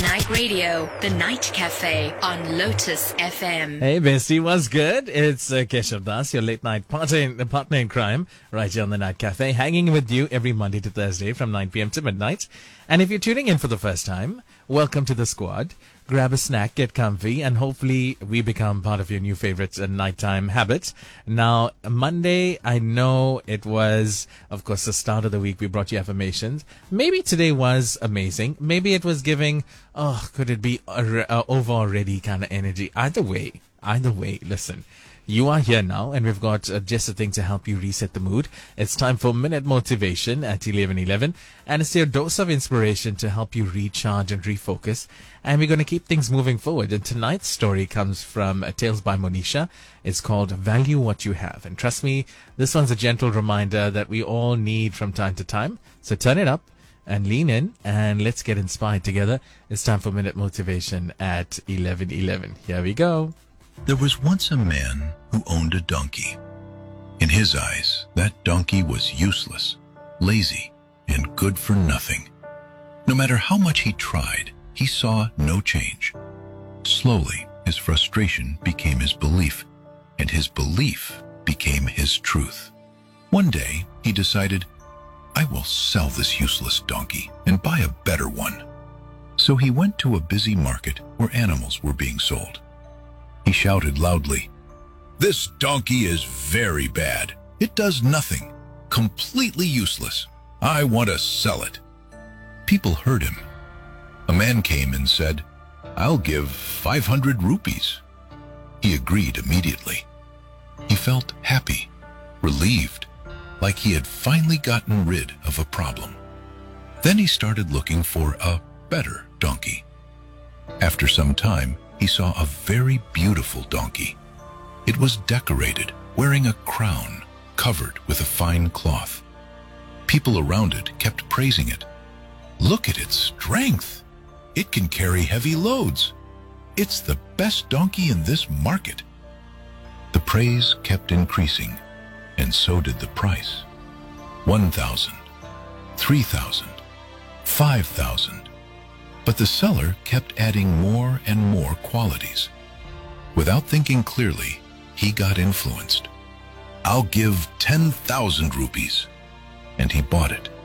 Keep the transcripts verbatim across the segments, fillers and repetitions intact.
Night Radio, The Night Cafe on Lotus F M. Hey, bestie, what's good? It's uh, Keshav Das, your late night partner in, partner in crime, right here on The Night Cafe, hanging with you every Monday to Thursday from nine p.m. to midnight. And if you're tuning in for the first time, welcome to the squad. Grab a snack, get comfy, and hopefully we become part of your new favorite uh, nighttime habit. Now, Monday, I know it was, of course, the start of the week. We brought you affirmations. Maybe today was amazing. Maybe it was giving, oh, could it be uh, uh, over already kind of energy. Either way, either way, listen. You are here now, and we've got uh, just a thing to help you reset the mood. It's time for Minute Motivation at eleven eleven, and it's your dose of inspiration to help you recharge and refocus. And we're going to keep things moving forward. And tonight's story comes from uh, Tales by Monisha. It's called Value What You Have. And trust me, this one's a gentle reminder that we all need from time to time. So turn it up and lean in, and let's get inspired together. It's time for Minute Motivation at eleven eleven. Here we go. There was once a man who owned a donkey. In his eyes, that donkey was useless, lazy, and good for nothing. No matter how much he tried, he saw no change. Slowly, his frustration became his belief, and his belief became his truth. One day, he decided, I will sell this useless donkey and buy a better one. So he went to a busy market where animals were being sold. He shouted loudly, This donkey is very bad. It does nothing. Completely useless. I want to sell it. People heard him. A man came and said, I'll give five hundred rupees. He agreed immediately. He felt happy, relieved, like he had finally gotten rid of a problem. Then he started looking for a better donkey. After some time, he saw a very beautiful donkey. It was decorated, wearing a crown covered with a fine cloth. People around it kept praising it. Look at its strength. It can carry heavy loads. It's the best donkey in this market. The praise kept increasing, and so did the price. One thousand, three thousand, five thousand. But the seller kept adding more and more qualities. Without thinking clearly, he got influenced. I'll give ten thousand rupees. And he bought it.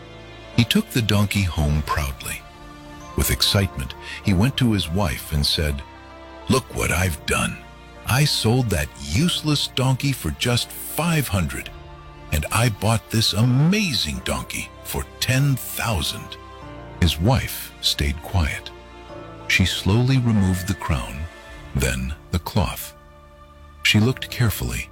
He took the donkey home proudly. With excitement, he went to his wife and said, Look what I've done. I sold that useless donkey for just five hundred, and I bought this amazing donkey for ten thousand. His wife stayed quiet. She slowly removed the crown, then the cloth. She looked carefully,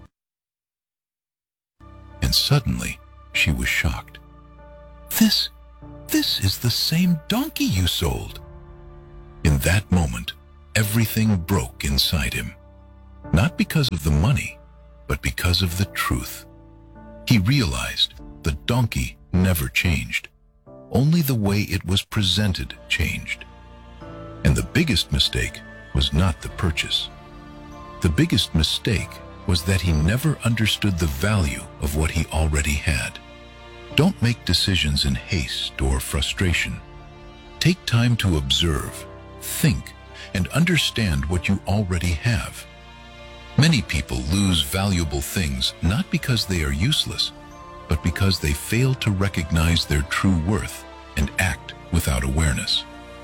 and suddenly she was shocked. This, this is the same donkey you sold. In that moment, everything broke inside him, not because of the money, but because of the truth. He realized the donkey never changed. Only the way it was presented changed. And the biggest mistake was not the purchase. The biggest mistake was that he never understood the value of what he already had. Don't make decisions in haste or frustration. Take time to observe, think, and understand what you already have. Many people lose valuable things not because they are useless, but because they fail to recognize their true worth and act without awareness.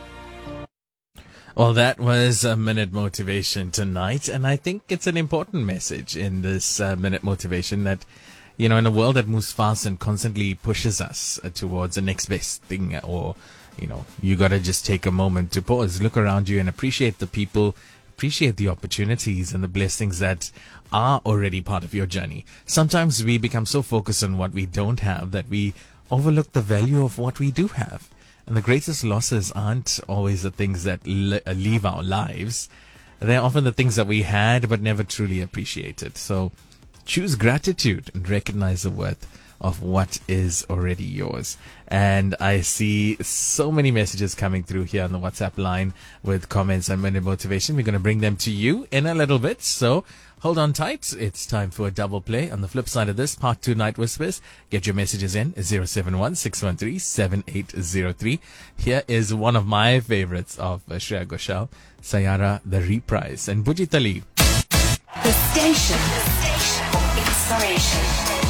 Well, that was a Minute Motivation tonight, and I think it's an important message in this uh, Minute Motivation that, you know, in a world that moves fast and constantly pushes us uh, towards the next best thing, or, you know, you got to just take a moment to pause, look around you and appreciate the people, appreciate the opportunities and the blessings that are already part of your journey. Sometimes we become so focused on what we don't have that we overlook the value of what we do have. And the greatest losses aren't always the things that le- leave our lives. They're often the things that we had but never truly appreciated. So choose gratitude and recognize the worth of what is already yours. And I see so many messages coming through here on the WhatsApp line with comments on money motivation. We're going to bring them to you in a little bit. So hold on tight. It's time for a double play. On the flip side of this, part two Night Whispers. Get your messages in zero seven one six one three seven eight zero three. Here is one of my favorites of uh, Shreya Ghoshal, Sayara, the reprise, and Bujitali. The station. The station for inspiration.